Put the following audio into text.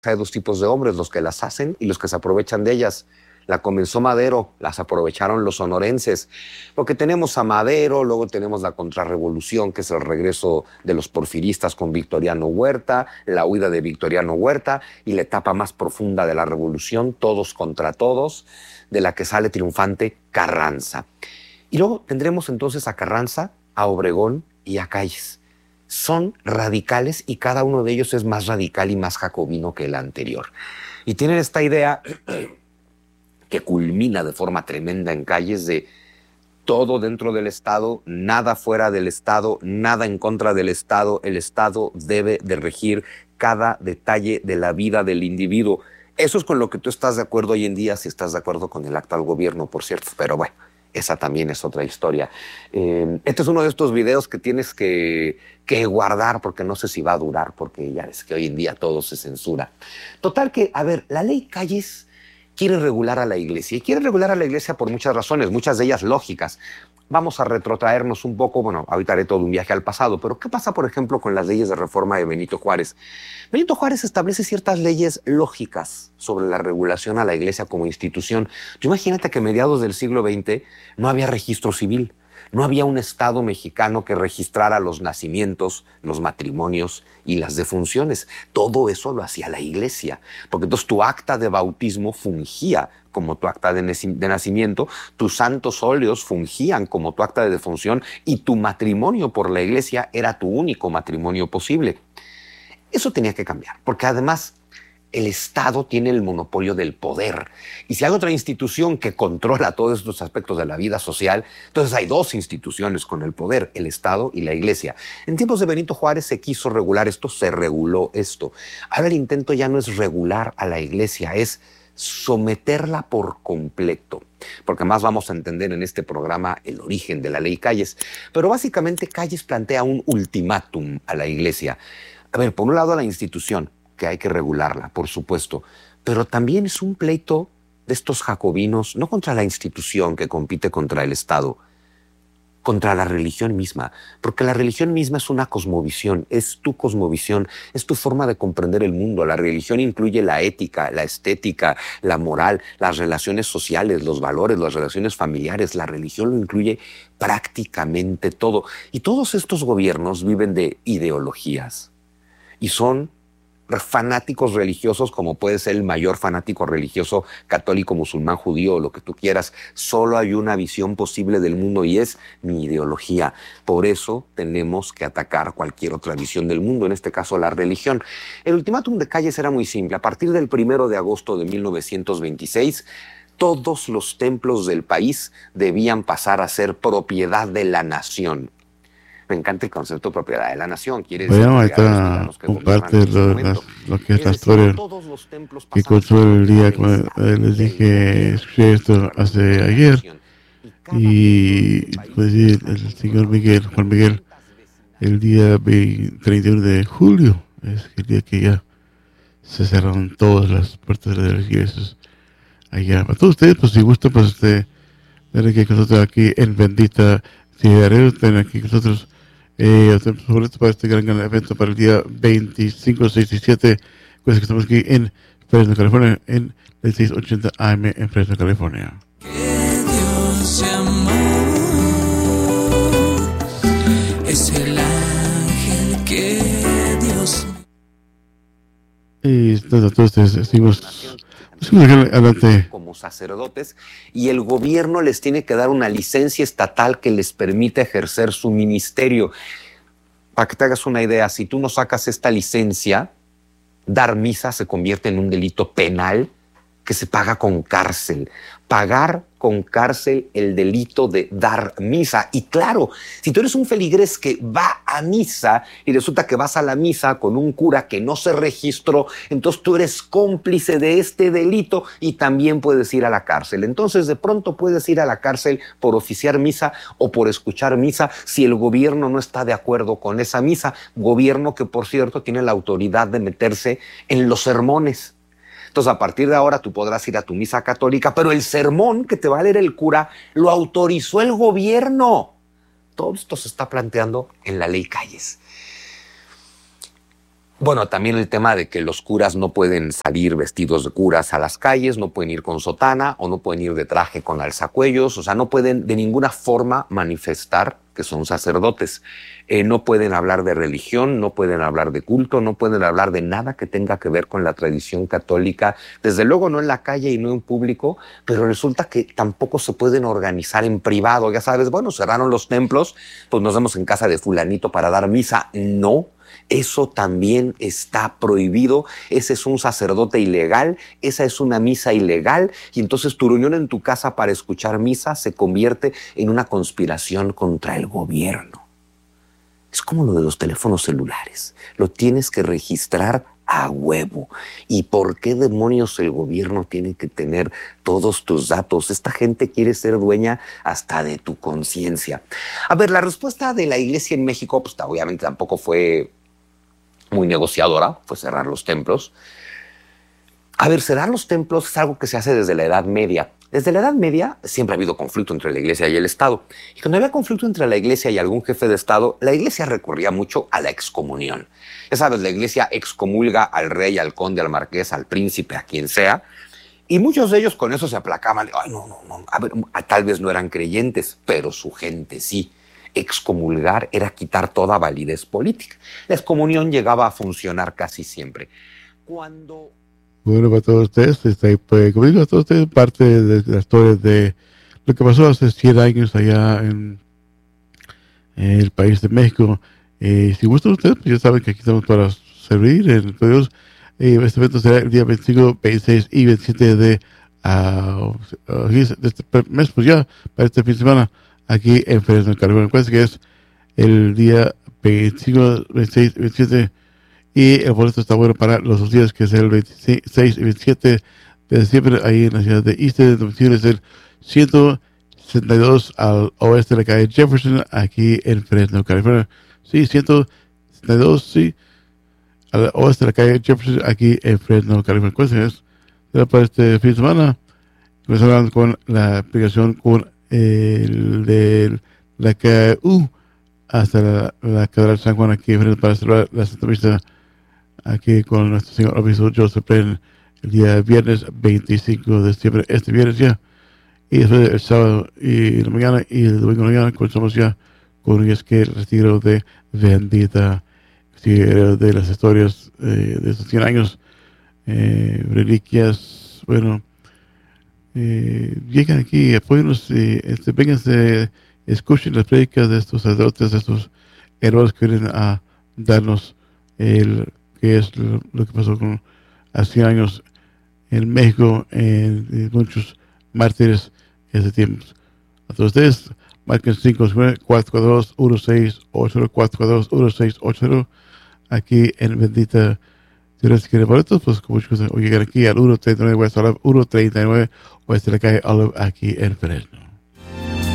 hay dos tipos de hombres, los que las hacen y los que se aprovechan de ellas. La comenzó Madero, las aprovecharon los sonorenses, porque tenemos a Madero, luego tenemos la contrarrevolución, que es el regreso de los porfiristas con Victoriano Huerta, la huida de Victoriano Huerta y la etapa más profunda de la revolución, todos contra todos, de la que sale triunfante Carranza. Y luego tendremos entonces a Carranza, a Obregón y a Calles. Son radicales y cada uno de ellos es más radical y más jacobino que el anterior. Y tienen esta idea que culmina de forma tremenda en Calles de todo dentro del Estado, nada fuera del Estado, nada en contra del Estado. El Estado debe de regir cada detalle de la vida del individuo. Eso es con lo que tú estás de acuerdo hoy en día, si estás de acuerdo con el actual gobierno, por cierto, pero bueno. Esa también es otra historia. Este es uno de estos videos que tienes que guardar porque no sé si va a durar, porque ya ves que hoy en día todo se censura. Total que, a ver, la ley Calles quiere regular a la iglesia y quiere regular a la iglesia por muchas razones, muchas de ellas lógicas. Vamos a retrotraernos un poco, bueno, ahorita haré todo un viaje al pasado, pero ¿qué pasa, por ejemplo, con las leyes de reforma de Benito Juárez? Benito Juárez establece ciertas leyes lógicas sobre la regulación a la iglesia como institución. Tú imagínate que a mediados del siglo XX no había registro civil. No había un Estado mexicano que registrara los nacimientos, los matrimonios y las defunciones. Todo eso lo hacía la iglesia, porque entonces tu acta de bautismo fungía como tu acta de nacimiento, tus santos óleos fungían como tu acta de defunción y tu matrimonio por la iglesia era tu único matrimonio posible. Eso tenía que cambiar, porque además el Estado tiene el monopolio del poder. Y si hay otra institución que controla todos estos aspectos de la vida social, entonces hay dos instituciones con el poder, el Estado y la Iglesia. En tiempos de Benito Juárez se quiso regular esto, se reguló esto. Ahora el intento ya no es regular a la Iglesia, es someterla por completo. Porque más vamos a entender en este programa el origen de la ley Calles. Pero básicamente Calles plantea un ultimátum a la Iglesia. A ver, por un lado a la institución, que hay que regularla, por supuesto, pero también es un pleito de estos jacobinos, no contra la institución que compite contra el Estado, contra la religión misma, porque la religión misma es una cosmovisión, es tu cosmovisión, es tu forma de comprender el mundo. La religión incluye la ética, la estética, la moral, las relaciones sociales, los valores, las relaciones familiares. La religión lo incluye prácticamente todo. Y todos estos gobiernos viven de ideologías y son fanáticos religiosos, como puede ser el mayor fanático religioso católico, musulmán, judío o lo que tú quieras. Solo hay una visión posible del mundo y es mi ideología. Por eso tenemos que atacar cualquier otra visión del mundo, en este caso la religión. El ultimátum de Calles era muy simple. A partir del 1 de agosto de 1926, todos los templos del país debían pasar a ser propiedad de la nación. Me encanta el concepto de propiedad de la nación. Quiere decir Bueno, ahorita comparte lo que es la historia que construyó el día, como les dije, escuché esto hace ayer, y pues el señor Miguel, Juan Miguel, el día 31 de julio, es el día que ya se cerraron todas las puertas de las iglesias allá. Para todos ustedes, pues si gusta, pues ver que nosotros aquí en Bendita Ciudad, están aquí con nosotros. Sobre esto para este gran evento para el día 25, 6 y 7, pues que estamos aquí en Fresno, California, en el 680 AM en Fresno, California. Que Dios te amó, es el ángel que Dios. Y entonces seguimos adelante. Como sacerdotes, y el gobierno les tiene que dar una licencia estatal que les permita ejercer su ministerio. Para que te hagas una idea, si tú no sacas esta licencia, dar misa se convierte en un delito penal que se paga con cárcel. Pagar con cárcel el delito de dar misa. Y claro, si tú eres un feligrés que va a misa y resulta que vas a la misa con un cura que no se registró, entonces tú eres cómplice de este delito y también puedes ir a la cárcel. Entonces de pronto puedes ir a la cárcel por oficiar misa o por escuchar misa si el gobierno no está de acuerdo con esa misa. Gobierno que, por cierto, tiene la autoridad de meterse en los sermones. Entonces, a partir de ahora tú podrás ir a tu misa católica, pero el sermón que te va a leer el cura lo autorizó el gobierno. Todo esto se está planteando en la ley Calles. Bueno, también el tema de que los curas no pueden salir vestidos de curas a las calles, no pueden ir con sotana o no pueden ir de traje con alzacuellos, o sea, no pueden de ninguna forma manifestar que son sacerdotes. No pueden hablar de religión, no pueden hablar de culto, no pueden hablar de nada que tenga que ver con la tradición católica, desde luego no en la calle y no en público, pero resulta que tampoco se pueden organizar en privado, ya sabes, bueno, cerraron los templos, pues nos vemos en casa de fulanito para dar misa. No. Eso también está prohibido. Ese es un sacerdote ilegal, esa es una misa ilegal, y entonces tu reunión en tu casa para escuchar misa se convierte en una conspiración contra el gobierno. Es como lo de los teléfonos celulares. Lo tienes que registrar a huevo. ¿Y por qué demonios el gobierno tiene que tener todos tus datos? Esta gente quiere ser dueña hasta de tu conciencia. A ver, la respuesta de la iglesia en México, pues obviamente tampoco fue muy negociadora, fue cerrar los templos. A ver, cerrar los templos es algo que se hace desde la Edad Media. Desde la Edad Media siempre ha habido conflicto entre la Iglesia y el Estado. Y cuando había conflicto entre la Iglesia y algún jefe de Estado, la Iglesia recurría mucho a la excomunión. Ya sabes, la Iglesia excomulga al rey, al conde, al marqués, al príncipe, a quien sea. Y muchos de ellos con eso se aplacaban. Ay, no. A ver, tal vez no eran creyentes, pero su gente sí. Excomulgar era quitar toda validez política. La excomunión llegaba a funcionar casi siempre. Bueno, para todos ustedes, como digo, a todos ustedes, parte de la historia de lo que pasó hace 100 años allá en el país de México. Si gustan ustedes, pues ya saben que aquí estamos para servir. Este evento será el día 25, 26 y 27 de este mes, pues ya, para este fin de semana, aquí en Fresno, California. Recuerden que es el día 25, 26 y 27. Y el boleto está bueno para los 2 días, que es el 26 y 27 de diciembre, ahí en la ciudad de Easton. El domicilio es el 162 al oeste de la calle Jefferson, aquí en Fresno, California. Sí, 162, sí, al oeste de la calle Jefferson, aquí en Fresno, California. Cuéntanos, para este fin de semana, comenzamos con la aplicación con el de la KU hasta la Catedral San Juan, aquí en Fresno, para celebrar la Santa Misa aquí con nuestro señor obispo Joseph Bren, el día viernes 25 de septiembre, este viernes ya. Y después el sábado y la mañana y el domingo en la mañana comenzamos ya con el retiro de Bendita, de las historias de estos 100 años, reliquias. Bueno, llegan aquí, apóyennos, vénganse, escuchen las prédicas de estos sacerdotes, de estos héroes que vienen a darnos que es lo que pasó con hace 100 años en México, en muchos mártires ese tiempo. A todos ustedes, marquen 549-442-1680, 442-1680, aquí en Bendita. Si les quieren boletos, pues como muchos o llegar aquí al 139 West Olive, 139 West de la calle Olive, aquí en Fresno.